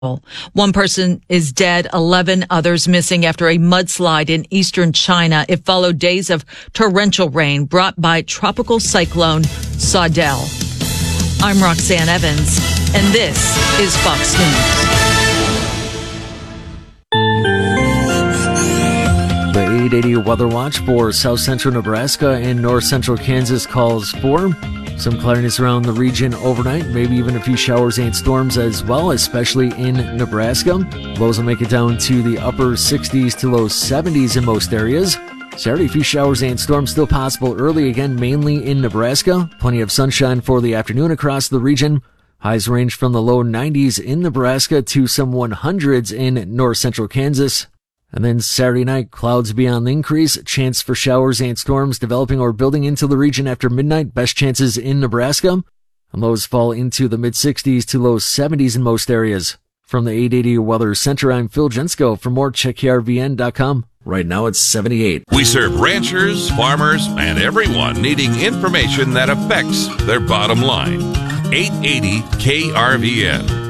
One person is dead, 11 others missing after a mudslide in eastern China. It followed days of torrential rain brought by tropical cyclone Saudel. I'm Roxanne Evans, and this is Fox News. The 880 Weather Watch for south central Nebraska and north central Kansas calls for some cloudiness around the region overnight, maybe even a few showers and storms as well, especially in Nebraska. Lows will make it down to the upper 60s to low 70s in most areas. Saturday, a few showers and storms still possible early again, mainly in Nebraska. Plenty of sunshine for the afternoon across the region. Highs range from the low 90s in Nebraska to some 100s in north central Kansas. And then Saturday night, clouds be on the increase, chance for showers and storms developing or building into the region after midnight, best chances in Nebraska. And lows fall into the mid-60s to low 70s in most areas. From the 880 Weather Center, I'm Phil Jensko. For more, check KRVN.com. Right now it's 78. We serve ranchers, farmers, and everyone needing information that affects their bottom line. 880 KRVN.